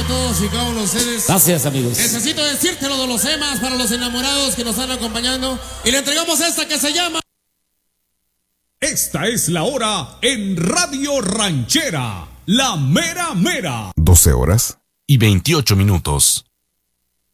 todos y cada uno de ustedes. Gracias, amigos. Necesito decírtelo de los temas para los enamorados que nos están acompañando. Y le entregamos esta que se llama... Esta es la hora en Radio Ranchera, la mera mera. 12 horas y 28 minutos.